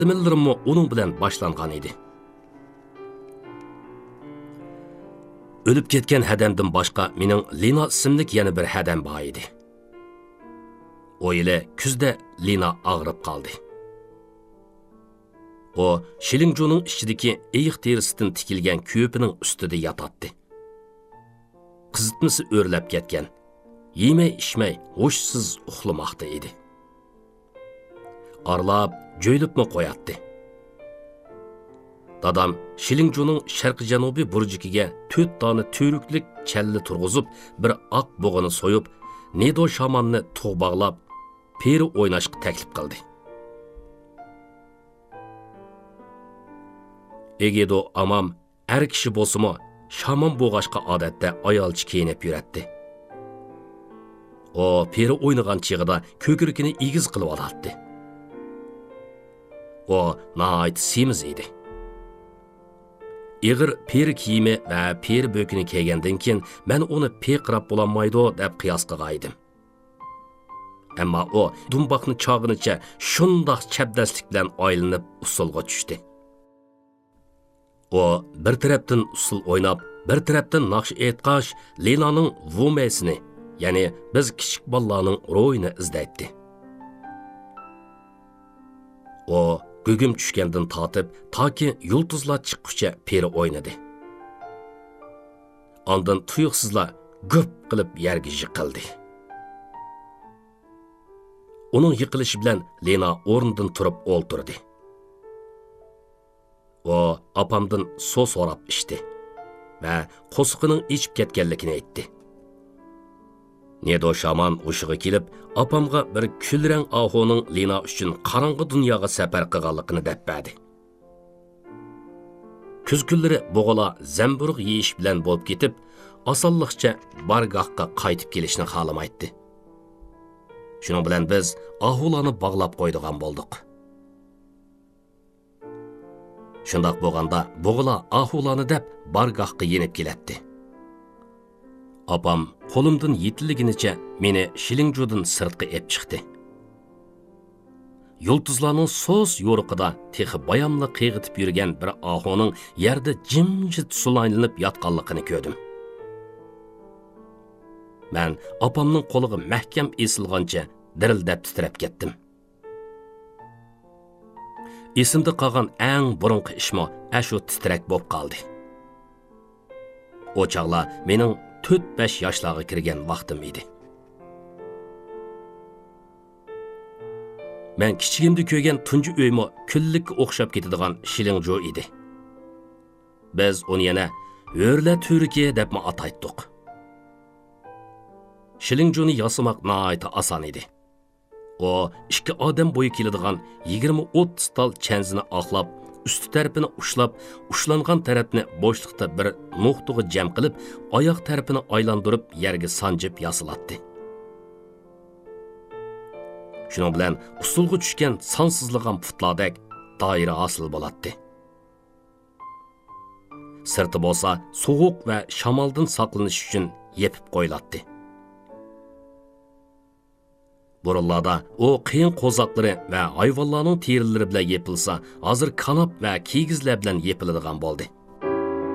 Imillerimmi onun bilan boshlangan edi. O'lib ketgan hadamdan boshqa mening Lina ismli yana bir hadam bor edi. O yili kuzda Lina og'rib qoldi. O Shilingjo'ning ichidagi eyiq terisidan tikilgan ko'pining ustida yotadi. Qizitmasi o'rlab ketgan. Yemay ishmay ho'shsiz uxlamoqda edi. Arlab jo'ylibmi qo'yatdi. Dadam Shilingjo'ning sharq-janubiy burjikiga 4 dona to'ruklik challi turg'izib, bir oq bo'g'ini so'yib, Nedo shamanni tug' bog'lab, peri o'ynashga taklif qildi. Egedo amam er kishi bo'lsa-mu, shaman bo'g'ashqa odatda ayolchi kiyinib yuratdi. O peri o'ynagan chig'ida ko'krikini egiz qilib olardi. O nahayat semiz edi. Ig'ir peri kiyimi va peri bo'kini kiygandan keyin men uni peqrab bo'lolmaydi deb qiyos qilgaydim. Ammo o dumboqni chog'inicha shundoq chabdaslik bilan oylinib usulga tushdi. O bir tarafdan usul o'ynab, bir tarafdan naqsh aytqash Linaning vumaysini, ya'ni biz kichik bolalarning ro'yini izlaydi. O gugum tushgandan tortib, toki yulduzlar chiqquncha peri o'ynadi. Ondan tuyuqsizlar gup qilib yerga yiqildi. Uning yiqilishi bilan Lina o'rnidan turib o'ltirdi. O apamdan suv so'rab ichdi va qo'sqining ichib ketganligini aytdi. Nedo shaman o'shig'i kelib, apamga bir kulrang ahoning Lina uchun qorong'i dunyoga safar qilganligini deb berdi. Kuz kunlari bo'g'ala zamburug' yeyish bilan bo'lib ketib, osonlikcha bargohga qaytib kelishni xohlamaydi. Shuning bilan biz ahulani bog'lab qo'ydigan bo'ldik. Shundoq bo'lganda bo'g'ala ahulani deb bargohga yenib kelatdi. Apam qo'limdan yetilliginicha meni Shilingjo'dan sirtqa ep chiqdi. Yulduzlarning so'z yo'riqida texi bayamli qiyg'itib yurgan bir ahoning yerda jimjit sulaylanib yotganligini ko'rdim. Men apamning qo'liga mahkam esilgancha dirildab titrab ketdim. Esimda qolgan eng burunqi ishmo ashu titrak bo'lib qoldi. O chaqlar mening 4-5 yoshlarga kirgan vaqtim edi. Men kichigimda ko'rgan tunji uymo kunlikka o'xshab ketadigan Shilingjo edi. Biz uni yana o'rla turiki deb ataydik. Shilingjoni yasamoq nihoyat oson edi. O ikki odam bo'yi keladigan 20-30 tal chanzini oqlab, üstü tarafini ushlab, ushlangan tarafni bo'shliqda bir nuqtaga jam qilib, oyoq tarafini aylantirib yerga sanjib yasilatdi. Shuning bilan usulga tushgan sonsizlagan putlardek doira hosil bo'ladi. Sirti bo'lsa sovuq va shamoldan saqlanish uchun yepib qo'yiladi. Burunlarda o qiyin qo'zoqlari va hayvonlarning terilari bilan yepilsa, hozir kanap va kiygizlar bilan yepiladigan bo'ldi.